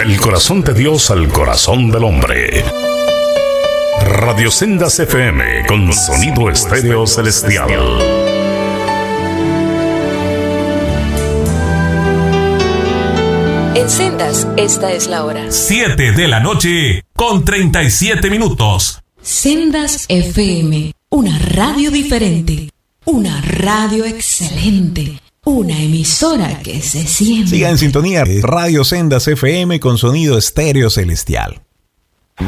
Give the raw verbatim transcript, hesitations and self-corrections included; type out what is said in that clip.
Del corazón de Dios al corazón del hombre. Radio Sendas F M con sonido estéreo celestial. En Sendas, esta es la hora. siete de la noche con treinta y siete minutos. Sendas F M, una radio diferente, una radio excelente, una emisora que se siente. Siga en sintonía, Radio Sendas F M con sonido estéreo celestial.